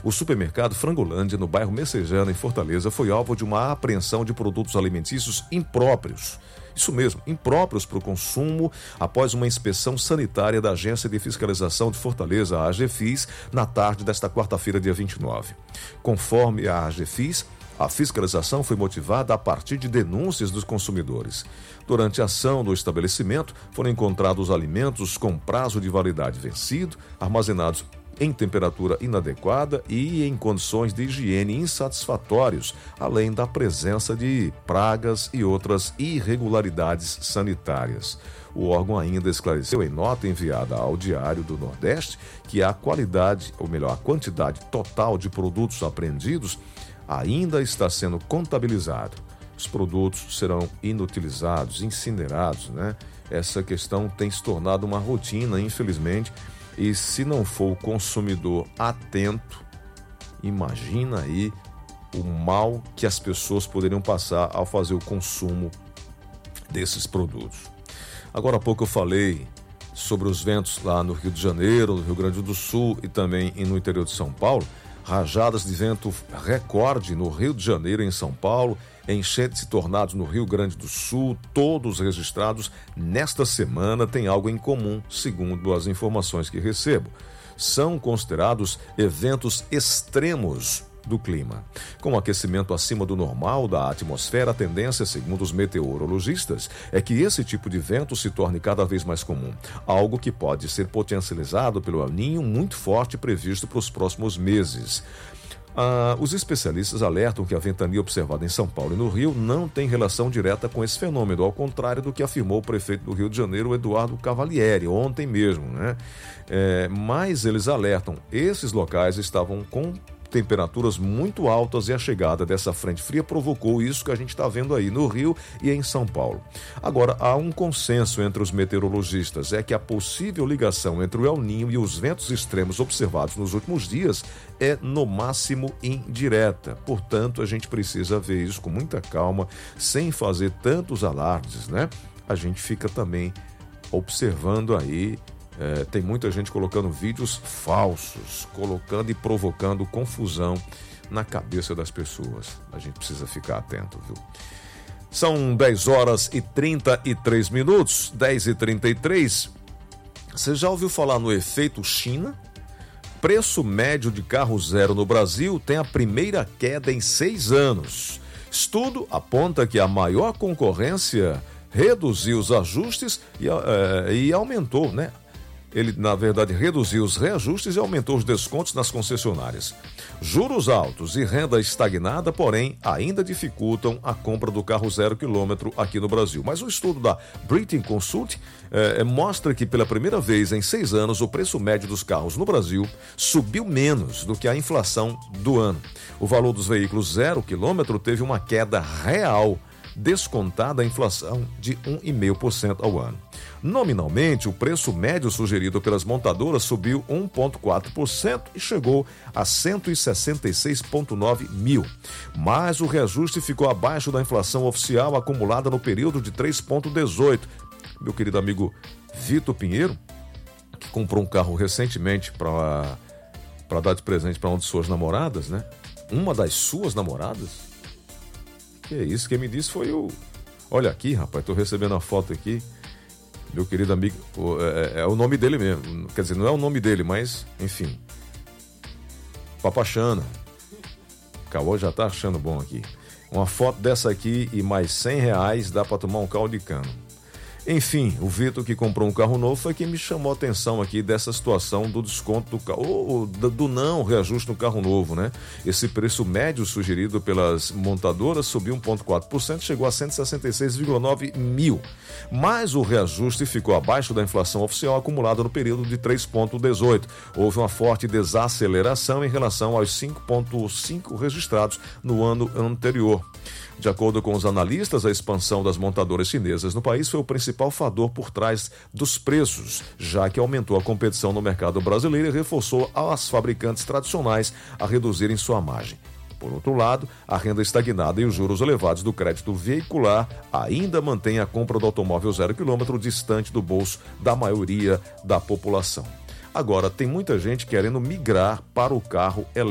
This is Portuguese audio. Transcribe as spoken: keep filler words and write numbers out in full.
O supermercado Frangolândia, no bairro Messejana, em Fortaleza, foi alvo de uma apreensão de produtos alimentícios impróprios. Isso mesmo, impróprios para o consumo, após uma inspeção sanitária da Agência de Fiscalização de Fortaleza, a AGFIS, na tarde desta quarta-feira, dia vinte e nove. Conforme a AGFIS, a fiscalização foi motivada a partir de denúncias dos consumidores. Durante a ação do estabelecimento, foram encontrados alimentos com prazo de validade vencido, armazenados em temperatura inadequada e em condições de higiene insatisfatórios, além da presença de pragas e outras irregularidades sanitárias. O órgão ainda esclareceu em nota enviada ao Diário do Nordeste que a qualidade, ou melhor, a quantidade total de produtos apreendidos ainda está sendo contabilizado. Os produtos serão inutilizados, incinerados, né? Essa questão tem se tornado uma rotina, infelizmente, e se não for o consumidor atento, imagina aí o mal que as pessoas poderiam passar ao fazer o consumo desses produtos. Agora há pouco eu falei sobre os ventos lá no Rio de Janeiro, no Rio Grande do Sul e também no interior de São Paulo. Rajadas de vento recorde no Rio de Janeiro e em São Paulo, enchentes e tornados no Rio Grande do Sul, todos registrados nesta semana têm algo em comum, segundo as informações que recebo. São considerados eventos extremos do clima. Com o aquecimento acima do normal da atmosfera, a tendência, segundo os meteorologistas, é que esse tipo de vento se torne cada vez mais comum, algo que pode ser potencializado pelo El Niño muito forte previsto para os próximos meses. Ah, os especialistas alertam que a ventania observada em São Paulo e no Rio não tem relação direta com esse fenômeno, ao contrário do que afirmou o prefeito do Rio de Janeiro, Eduardo Cavalieri, ontem mesmo, né? É, mas eles alertam, esses locais estavam com temperaturas muito altas e a chegada dessa frente fria provocou isso que a gente está vendo aí no Rio e em São Paulo. Agora, há um consenso entre os meteorologistas, é que a possível ligação entre o El Niño e os ventos extremos observados nos últimos dias é, no máximo, indireta. Portanto, a gente precisa ver isso com muita calma, sem fazer tantos alardes, né? A gente fica também observando aí. É, tem muita gente colocando vídeos falsos, colocando e provocando confusão na cabeça das pessoas. A gente precisa ficar atento, viu? São dez horas e trinta e três minutos, dez e trinta e três. Você já ouviu falar no efeito China? Preço médio de carro zero no Brasil tem a primeira queda em seis anos. Estudo aponta que a maior concorrência reduziu os ajustes e, é, e aumentou, né? Ele, na verdade, reduziu os reajustes e aumentou os descontos nas concessionárias. Juros altos e renda estagnada, porém, ainda dificultam a compra do carro zero quilômetro aqui no Brasil. Mas o estudo da Britain Consult eh, mostra que, pela primeira vez em seis anos, o preço médio dos carros no Brasil subiu menos do que a inflação do ano. O valor dos veículos zero quilômetro teve uma queda real, descontada a inflação de um vírgula cinco por cento ao ano. Nominalmente, o preço médio sugerido pelas montadoras subiu um vírgula quatro por cento e chegou a cento e sessenta e seis vírgula nove mil. Mas o reajuste ficou abaixo da inflação oficial acumulada no período de três vírgula dezoito. Meu querido amigo Vitor Pinheiro, que comprou um carro recentemente para para dar de presente para uma de suas namoradas, né? Uma das suas namoradas? Que é isso, quem me disse foi o... Olha aqui, rapaz, tô recebendo a foto aqui. Meu querido amigo, é, é o nome dele mesmo. Quer dizer, não é o nome dele, mas, enfim. Papachana. Cauã já tá achando bom aqui. Uma foto dessa aqui e mais cem reais dá para tomar um caldo de cana. Enfim, o Vitor, que comprou um carro novo, foi quem me chamou a atenção aqui dessa situação do desconto do carro, ou do, do não reajuste no carro novo, né? Esse preço médio sugerido pelas montadoras subiu um vírgula quatro por cento, chegou a cento e sessenta e seis vírgula nove mil. Mas o reajuste ficou abaixo da inflação oficial acumulada no período de três vírgula dezoito. Houve uma forte desaceleração em relação aos cinco vírgula cinco registrados no ano anterior. De acordo com os analistas, a expansão das montadoras chinesas no país foi o principal fator por trás dos preços, já que aumentou a competição no mercado brasileiro e reforçou as fabricantes tradicionais a reduzirem sua margem. Por outro lado, a renda estagnada e os juros elevados do crédito veicular ainda mantêm a compra do automóvel zero quilômetro distante do bolso da maioria da população. Agora, tem muita gente querendo migrar para o carro elétrico.